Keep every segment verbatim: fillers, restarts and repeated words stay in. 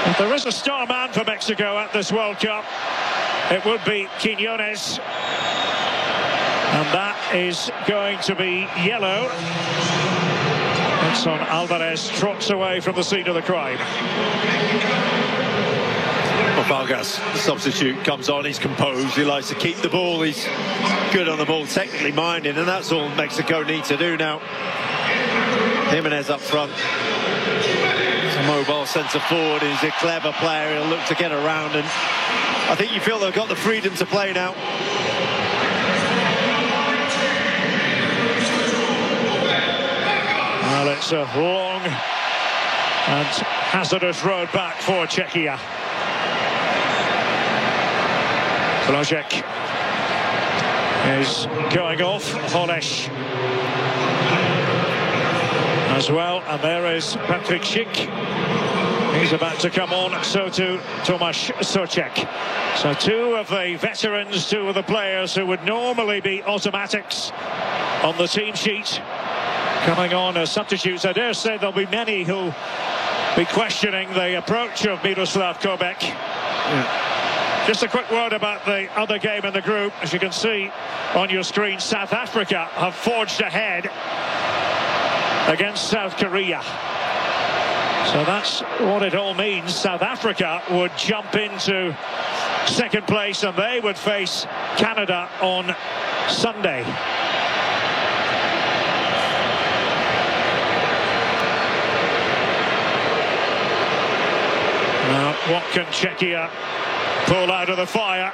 If there is a star man for Mexico at this World Cup, it would be Quiñones. And that is going to be yellow. Edson Alvarez trots away from the scene of the crime. Well, Vargas, the substitute, comes on. He's composed. He likes to keep the ball. He's good on the ball, technically minded, and that's all Mexico need to do now. Jimenez up front. He's a mobile centre forward. He's a clever player. He'll look to get around, and I think you feel they've got the freedom to play now. Well, it's a long and hazardous road back for Czechia. Vložek is going off. Holeš as well, and there is Patrick Schick. He's about to come on, so too Tomáš Souček. So two of the veterans, two of the players who would normally be automatics on the team sheet, coming on as substitutes. I dare say there'll be many who'll be questioning the approach of Miroslav Koubek. Yeah. Just a quick word about the other game in the group. As you can see on your screen, South Africa have forged ahead against South Korea. So that's what it all means. South Africa would jump into second place and they would face Canada on Sunday. Now, what can Czechia pull out of the fire?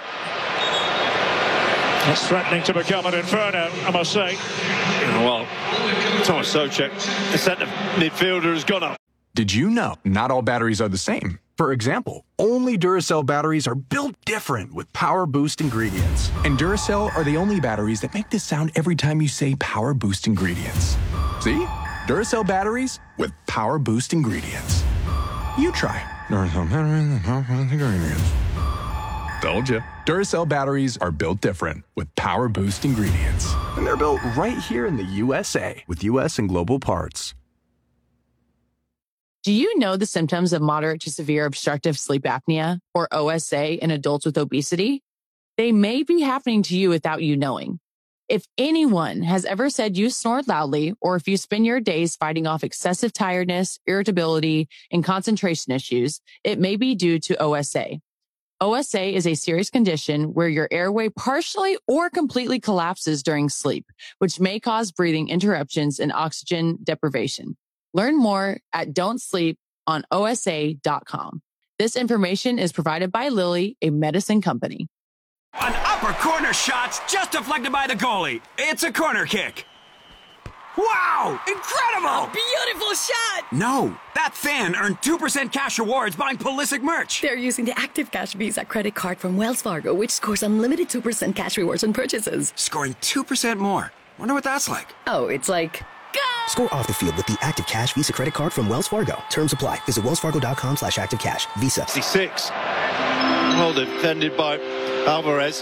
It's threatening to become an inferno, I must say. Well, Tomáš Souček, the centre midfielder, has gone up. Did you know not all batteries are the same? For example, only Duracell batteries are built different with Power Boost ingredients. And Duracell are the only batteries that make this sound every time you say Power Boost ingredients. See? Duracell batteries with Power Boost ingredients. You try. Duracell batteries with Power Boost ingredients. Told you. Duracell batteries are built different with Power Boost ingredients. And they're built right here in the U S A with U S and global parts. Do you know the symptoms of moderate to severe obstructive sleep apnea, or O S A, in adults with obesity? They may be happening to you without you knowing. If anyone has ever said you snore loudly, or if you spend your days fighting off excessive tiredness, irritability, and concentration issues, it may be due to O S A. O S A is a serious condition where your airway partially or completely collapses during sleep, which may cause breathing interruptions and oxygen deprivation. Learn more at don't sleep on O S A dot com. This information is provided by Lilly, a medicine company. An upper corner shot's just deflected by the goalie. It's a corner kick. Wow! Incredible! A beautiful shot! No, that fan earned two percent cash rewards buying Pulisic merch. They're using the Active Cash Visa credit card from Wells Fargo, which scores unlimited two percent cash rewards on purchases. Scoring two percent more. Wonder what that's like. Oh, it's like... Go! Score off the field with the Active Cash Visa credit card from Wells Fargo. Terms apply. Visit wells fargo dot com slash active cash. Visa. sixty-six. Well defended by Alvarez.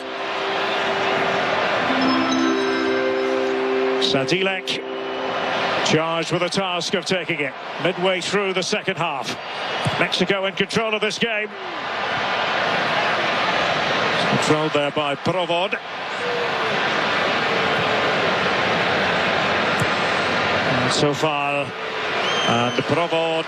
Sadilek charged with the task of taking it midway through the second half. Mexico in control of this game. Controlled there by Provod. And so far, and Provod.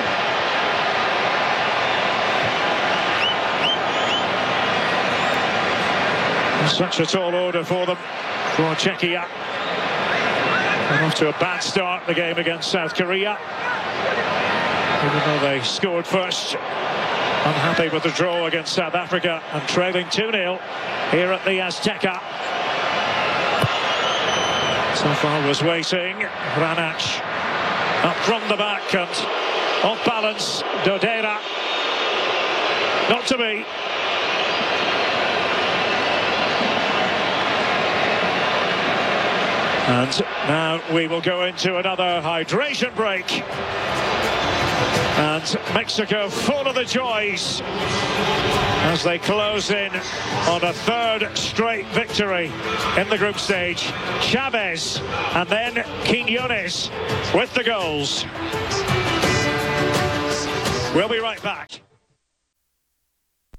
Such a tall order for them, for Czechia. And off to a bad start the game against South Korea. Even though they scored first, unhappy with the draw against South Africa and trailing two nil here at the Azteca. So far was waiting. Hranach up from the back and off balance. Dodera. Not to be. And now we will go into another hydration break. And Mexico full of the joys as they close in on a third straight victory in the group stage. Chavez and then Quiñones with the goals. We'll be right back.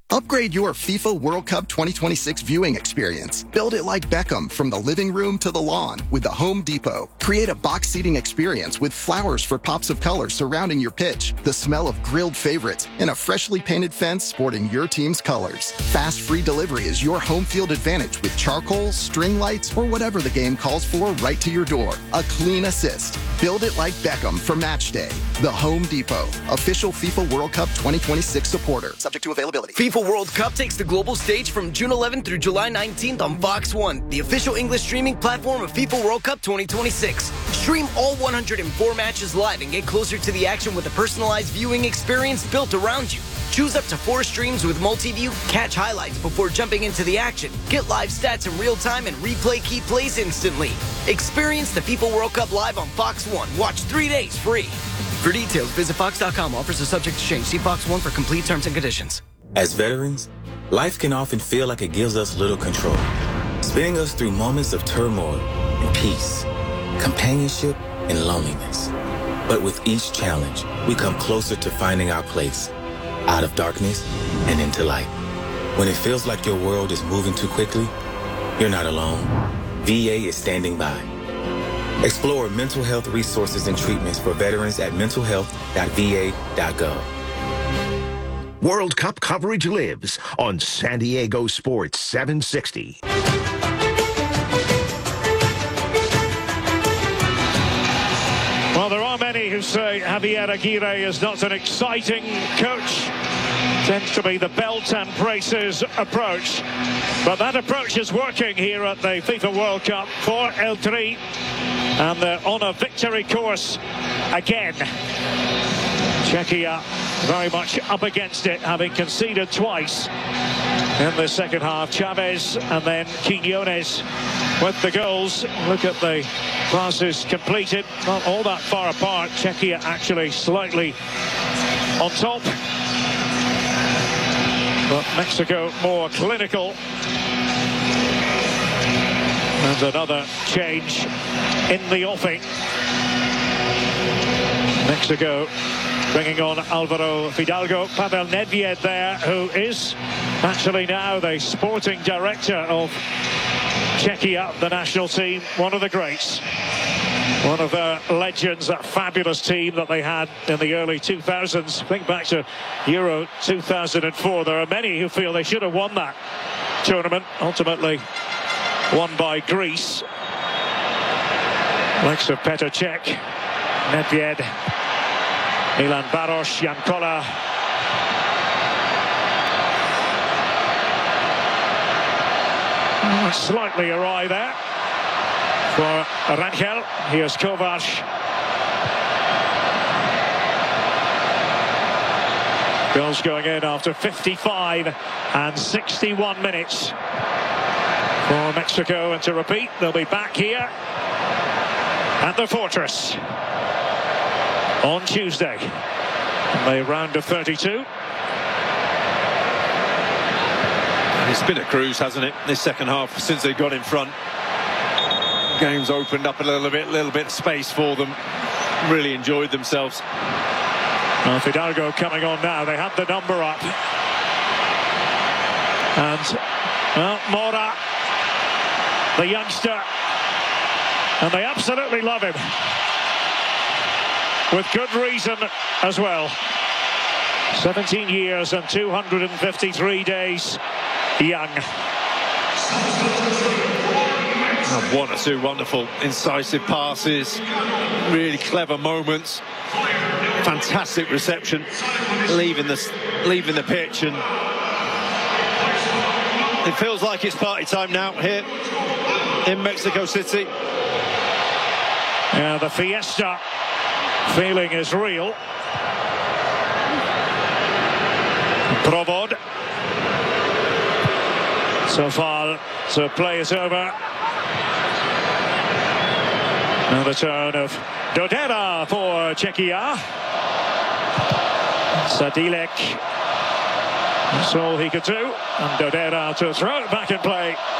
Upgrade your FIFA World Cup twenty twenty-six viewing experience. Build it like Beckham from the living room to the lawn with the Home Depot. Create a box seating experience with flowers for pops of color surrounding your pitch, the smell of grilled favorites, and a freshly painted fence sporting your team's colors. Fast free delivery is your home field advantage with charcoal, string lights, or whatever the game calls for right to your door. A clean assist. Build it like Beckham for match day. The Home Depot, official FIFA World Cup twenty twenty-six supporter. Subject to availability. FIFA World Cup takes the global stage from June eleventh through July nineteenth on Fox one, the official English streaming platform of FIFA World Cup twenty twenty-six. Stream all one hundred four matches live and get closer to the action with a personalized viewing experience built around you. Choose up to four streams with multi-view, catch highlights before jumping into the action, get live stats in real time, and replay key plays instantly. Experience the FIFA World Cup live on Fox one. Watch three days free. For details, visit fox dot com. Offers are subject to change. See Fox one for complete terms and conditions. As veterans, life can often feel like it gives us little control, spinning us through moments of turmoil and peace, companionship and loneliness. But with each challenge, we come closer to finding our place, out of darkness and into light. When it feels like your world is moving too quickly, you're not alone. V A is standing by. Explore mental health resources and treatments for veterans at mental health dot v a dot gov. World Cup coverage lives on San Diego Sports seven sixty. Well, there are many who say Javier Aguirre is not an exciting coach. Tends to be the belt and braces approach. But that approach is working here at the FIFA World Cup for El Tri. And they're on a victory course again. Czechia very much up against it, having conceded twice in the second half. Chavez and then Quiñones with the goals. Look at the passes completed, not all that far apart. Czechia actually slightly on top, but Mexico more clinical. And another change in the offing. Mexico bringing on Alvaro Fidalgo. Pavel Nedved there, who is actually now the sporting director of Czechia, the national team. One of the greats. One of the legends, that fabulous team that they had in the early two thousands. Think back to Euro two thousand four. There are many who feel they should have won that tournament. Ultimately won by Greece. Likes of Petr Cech, Nedved, Milan Baros, Jan Koller. Oh, slightly awry there for Rangel. Here's Kovac. Goals going in after fifty-five and sixty-one minutes for Mexico. And to repeat, they'll be back here at the Fortress on Tuesday in the round of thirty-two. It's been a cruise, hasn't it, this second half, since they got in front. Game's opened up a little bit, a little bit of space for them. Really enjoyed themselves. Well, Fidalgo coming on now. They had the number up. And, well, Mora, the youngster, and they absolutely love him. With good reason as well. seventeen years and two hundred fifty-three days young. Oh, one or two wonderful incisive passes, really clever moments, fantastic reception, leaving the leaving the pitch, and it feels like it's party time now here in Mexico City. Yeah, the fiesta feeling is real. Provod. So far, so play is over. Now the turn of Dodera for Czechia. Sadilek. That's all he could do. And Dodera to throw it back in play.